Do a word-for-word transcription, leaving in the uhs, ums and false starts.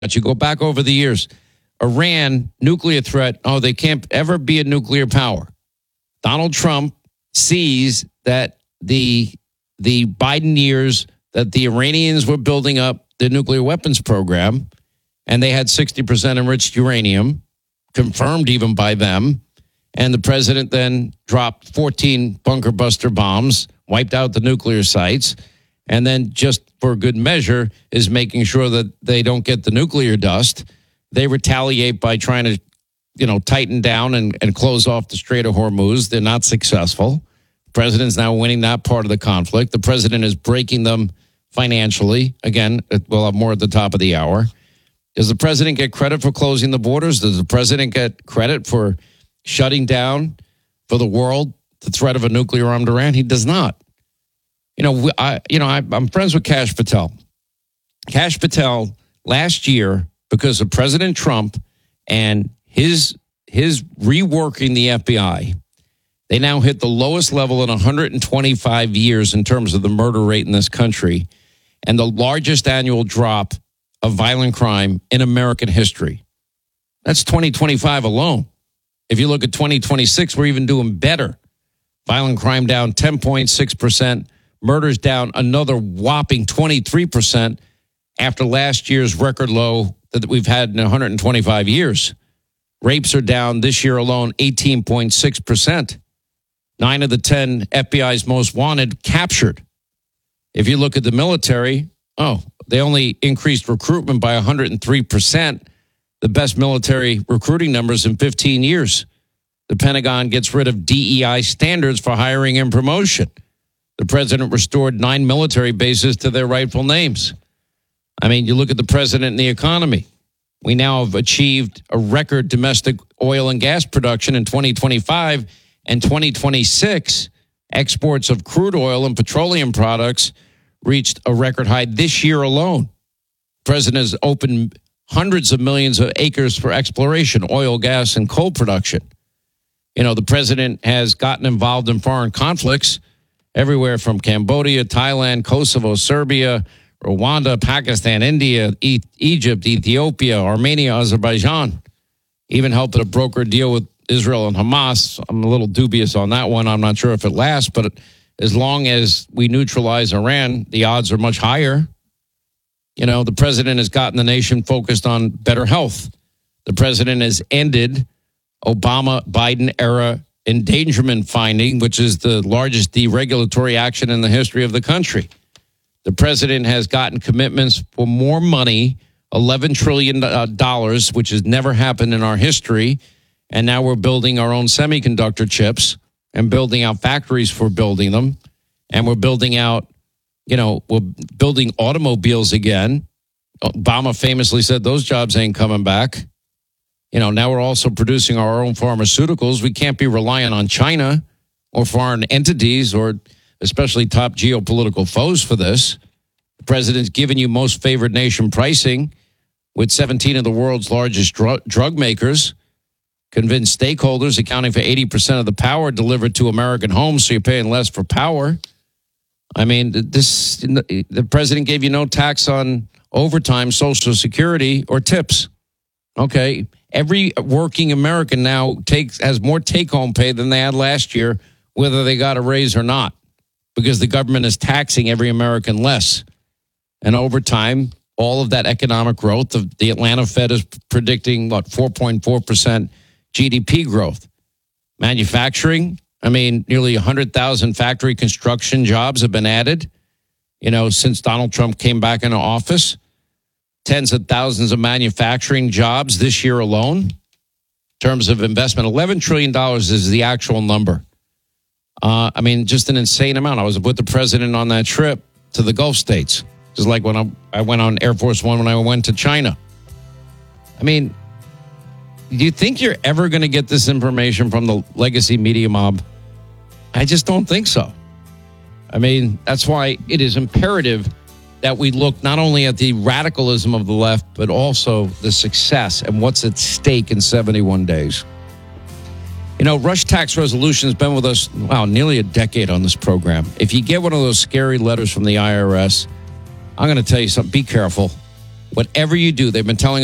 But you go back over the years, Iran, nuclear threat, oh, they can't ever be a nuclear power. Donald Trump sees that the the Biden years that the Iranians were building up the nuclear weapons program, and they had sixty percent enriched uranium, confirmed even by them. And the president then dropped fourteen bunker buster bombs, wiped out the nuclear sites, and then just for good measure is making sure that they don't get the nuclear dust. They retaliate by trying to, you know, tighten down and, and close off the Strait of Hormuz. They're not successful. The president's now winning that part of the conflict. The president is breaking them financially. Again, we'll have more at the top of the hour. Does the president get credit for closing the borders? Does the president get credit for shutting down for the world the threat of a nuclear armed Iran? He does not. You know, I, you know, I, I'm friends with Kash Patel. Kash Patel last year, because of President Trump and his his reworking the F B I, they now hit the lowest level in one hundred twenty-five years in terms of the murder rate in this country, and the largest annual drop of violent crime in American history. That's twenty twenty-five alone. If you look at twenty twenty-six, we're even doing better. Violent crime down ten point six percent. Murders down another whopping twenty-three percent after last year's record low that we've had in one hundred twenty-five years. Rapes are down this year alone eighteen point six percent. Nine of the ten F B I's most wanted captured. If you look at the military, oh, they only increased recruitment by one hundred three percent, the best military recruiting numbers in fifteen years. The Pentagon gets rid of D E I standards for hiring and promotion. The president restored nine military bases to their rightful names. I mean, you look at the president and the economy. We now have achieved a record domestic oil and gas production in twenty twenty-five and twenty twenty-six. Exports of crude oil and petroleum products reached a record high this year alone. The president has opened hundreds of millions of acres for exploration, oil, gas, and coal production. You know, the president has gotten involved in foreign conflicts everywhere from Cambodia, Thailand, Kosovo, Serbia, Rwanda, Pakistan, India, e- Egypt, Ethiopia, Armenia, Azerbaijan. Even helped to broker a deal with Israel and Hamas. I'm a little dubious on that one. I'm not sure if it lasts, but as long as we neutralize Iran, the odds are much higher. You know, the president has gotten the nation focused on better health. The president has ended Obama-Biden era endangerment finding, which is the largest deregulatory action in the history of the country. The president has gotten commitments for more money, eleven trillion dollars, which has never happened in our history. And now we're building our own semiconductor chips and building out factories for building them. And we're building out, you know, we're building automobiles again. Obama famously said those jobs ain't coming back. You know, now we're also producing our own pharmaceuticals. We can't be reliant on China or foreign entities or especially top geopolitical foes for this. The president's given you most favored nation pricing with seventeen of the world's largest dr- drug makers, convinced stakeholders accounting for eighty percent of the power delivered to American homes, so you're paying less for power. I mean, this the president gave you no tax on overtime, Social Security, or tips. Okay, every working American now takes has more take-home pay than they had last year, whether they got a raise or not, because the government is taxing every American less. And over time, all of that economic growth, the Atlanta Fed is predicting, what, four point four percent G D P growth. Manufacturing, I mean, nearly one hundred thousand factory construction jobs have been added, you know, since Donald Trump came back into office. Tens of thousands of manufacturing jobs this year alone. In terms of investment, eleven trillion dollars is the actual number. Uh, I mean, just an insane amount. I was with the president on that trip to the Gulf states, just like when I, I went on Air Force One when I went to China. I mean, do you think you're ever going to get this information from the legacy media mob? I just don't think so. I mean, that's why it is imperative that we look not only at the radicalism of the left, but also the success and what's at stake in seventy-one days. You know, Rush Tax Resolution has been with us, wow, nearly a decade on this program. If you get one of those scary letters from the I R S, I'm going to tell you something. Be careful. Whatever you do, they've been telling